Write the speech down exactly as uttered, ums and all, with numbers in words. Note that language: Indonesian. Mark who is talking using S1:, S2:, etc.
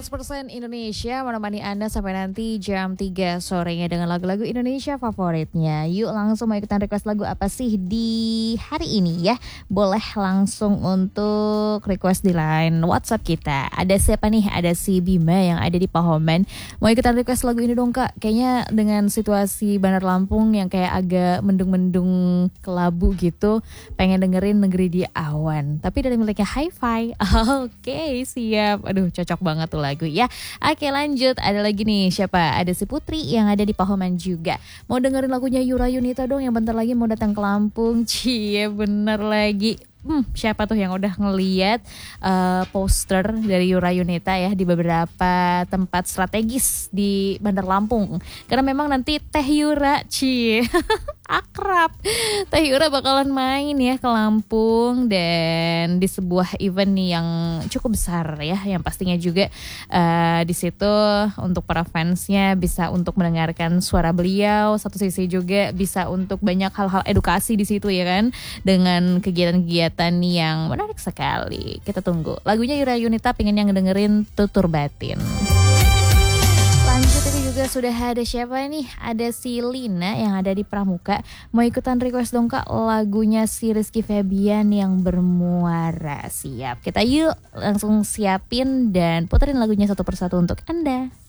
S1: seratus persen Indonesia menemani Anda sampai nanti jam tiga sorenya dengan lagu-lagu Indonesia favoritnya. Yuk langsung mau ikutan request lagu apa sih di hari ini ya? Boleh langsung untuk request di line WhatsApp kita. Ada siapa nih? Ada si Bima yang ada di Pahoman. Mau ikutan request lagu ini dong Kak. Kayaknya dengan situasi Bandar Lampung yang kayak agak mendung-mendung kelabu gitu, pengen dengerin Negeri di Awan. Tapi dari miliknya Hi-Fi. Oke, siap. Aduh, cocok banget tuh lagu ya. Oke, lanjut. Ada lagi nih, siapa? Ada si Putri yang ada di Pahoman juga. Mau dengerin lagunya Yura Yunita dong yang bentar lagi mau datang ke Lampung. Cie, bener lagi. Hmm, siapa tuh yang udah ngeliat uh, poster dari Yura Yunita ya di beberapa tempat strategis di Bandar Lampung. Karena memang nanti Teh Yura, cie, akrab. Teh Yura bakalan main ya ke Lampung dan di sebuah event yang cukup besar ya, yang pastinya juga uh, di situ untuk para fansnya bisa untuk mendengarkan suara beliau. Satu sisi juga bisa untuk banyak hal-hal edukasi di situ ya kan, dengan kegiatan-kegiatan yang menarik sekali. Kita tunggu. Lagunya Yura Yunita, pengen yang dengerin Tutur Batin. Lanjut, ini juga sudah ada siapa nih? Ada si Lina yang ada di Pramuka. Mau ikutan request dong Kak lagunya si Rizky Febian yang Bermuara. Siap. Kita yuk langsung siapin dan puterin lagunya satu persatu untuk Anda.